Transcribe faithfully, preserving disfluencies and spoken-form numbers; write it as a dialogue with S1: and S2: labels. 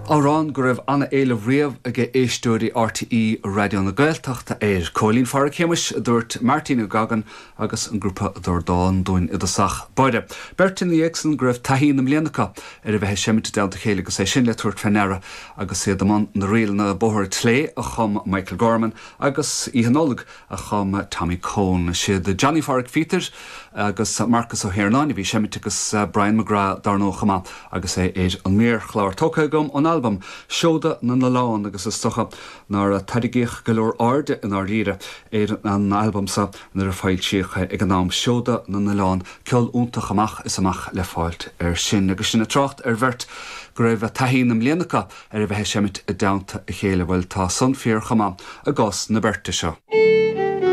S1: Árán go raibh anna éileamh riamh aige éistúirí R T E radio na Gaeltachta éir. Cólín Farag Chéimis dúirt Martin Gagan agus an grúpa dúirdáin dúin idasach baide. Bertin Éagsan go raibh taithí na mblianacha ar a bheith seimite deanta chéile go sé sin le tuairt fenera agus sé man na rial na bóthir tlé a chum Michael Gorman agus íhanólag a chum Tommy Cohn. Siad de Johnny Farag Feather agus Marcus O'Hernán, bhí seimite agus Brian McGrath darnó chama agus é éidir an mér chláir tóca gom an album Seoda na na lán agus is stocha nar a tadigich galore arde in ardíre éir an album sa nar a fáil síocha ag an nám Seoda na na lán ceol úntach amach is amach le fáilt ar sin agus sinna trocht ar bhirt go raibh a taithí na mblianacha ar a bheith seimit a daanta a chéile bhfuil tá son fíor chama a gás na berta seo.